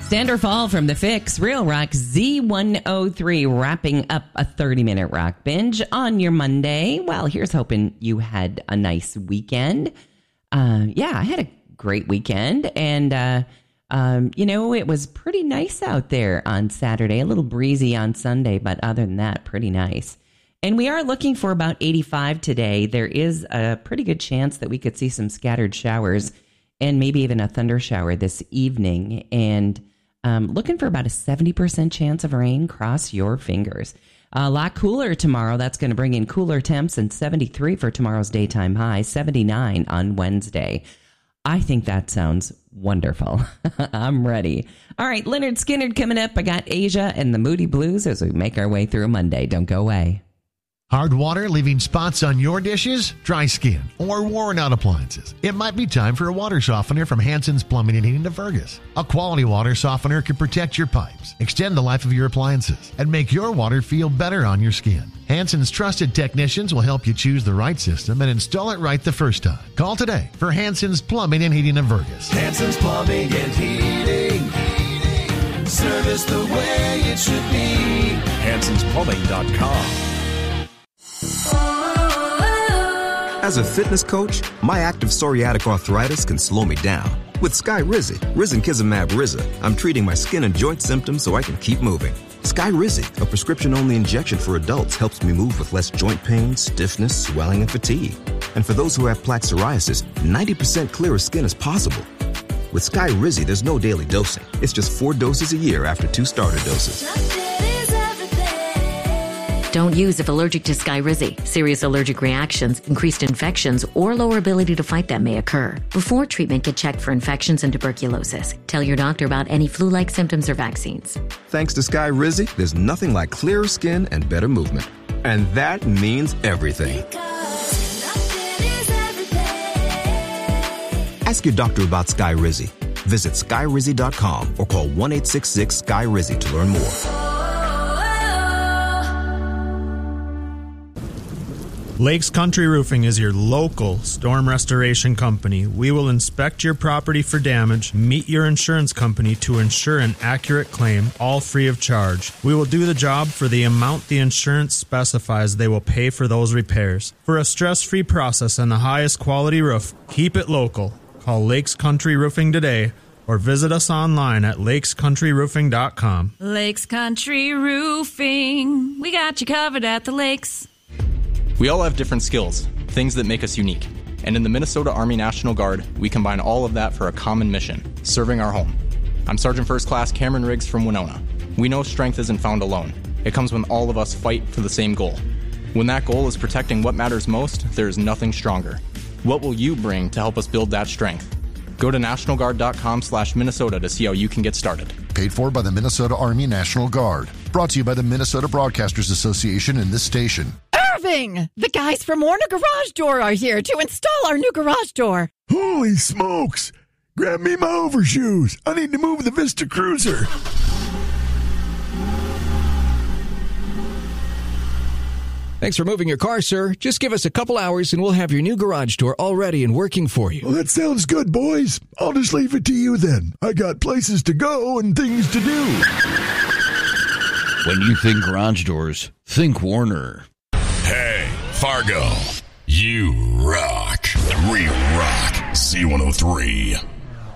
Stand or Fall from The Fix, Real Rock Z103, wrapping up a 30-minute rock binge on your Monday. Well, here's hoping you had a nice weekend. I had a great weekend, and, it was pretty nice out there on Saturday, a little breezy on Sunday, but other than that, pretty nice. And we are looking for about 85 today. There is a pretty good chance that we could see some scattered showers and maybe even a thunder shower this evening, and looking for about a 70% chance of rain. Cross your fingers. A lot cooler tomorrow. That's going to bring in cooler temps, and 73 for tomorrow's daytime high, 79 on Wednesday. I think that sounds wonderful. I'm ready. All right, Leonard Skinner coming up. I got Asia and the Moody Blues as we make our way through Monday. Don't go away. Hard water leaving spots on your dishes, dry skin, or worn out appliances? It might be time for a water softener from Hansen's Plumbing and Heating of Fergus. A quality water softener can protect your pipes, extend the life of your appliances, and make your water feel better on your skin. Hansen's trusted technicians will help you choose the right system and install it right the first time. Call today for Hansen's Plumbing and Heating of Fergus. Hansen's Plumbing and Heating. Service the way it should be. HansensPlumbing.com. As a fitness coach, my active psoriatic arthritis can slow me down. With Skyrizi, Risankizumab Riza, I'm treating my skin and joint symptoms so I can keep moving. Skyrizi, a prescription-only injection for adults, helps me move with less joint pain, stiffness, swelling, and fatigue. And for those who have plaque psoriasis, 90% clearer skin is possible. With Skyrizi, there's no daily dosing. It's just 4 doses a year after 2 starter doses. Don't use if allergic to Skyrizi. Serious allergic reactions, increased infections, or lower ability to fight them may occur. Before treatment, get checked for infections and tuberculosis. Tell your doctor about any flu-like symptoms or vaccines. Thanks to Skyrizi, there's nothing like clearer skin and better movement. And that means everything. Ask your doctor about Skyrizi. Visit Skyrizi.com or call 1-866-SKY-RIZI to learn more. Lakes Country Roofing is your local storm restoration company. We will inspect your property for damage, meet your insurance company to ensure an accurate claim, all free of charge. We will do the job for the amount the insurance specifies they will pay for those repairs. For a stress-free process and the highest quality roof, keep it local. Call Lakes Country Roofing today or visit us online at lakescountryroofing.com. Lakes Country Roofing. We got you covered at the lakes. We all have different skills, things that make us unique. And in the Minnesota Army National Guard, we combine all of that for a common mission, serving our home. I'm Sergeant First Class Cameron Riggs from Winona. We know strength isn't found alone. It comes when all of us fight for the same goal. When that goal is protecting what matters most, there is nothing stronger. What will you bring to help us build that strength? Go to NationalGuard.com/Minnesota to see how you can get started. Paid for by the Minnesota Army National Guard. Brought to you by the Minnesota Broadcasters Association and this station. Irving! The guys from Warner Garage Door are here to install our new garage door. Holy smokes! Grab me my overshoes. I need to move the Vista Cruiser. Thanks for moving your car, sir. Just give us a couple hours and we'll have your new garage door all ready and working for you. Well, that sounds good, boys. I'll just leave it to you then. I got places to go and things to do. When you think garage doors, think Warner. Hey, Fargo, you rock. We rock Z103.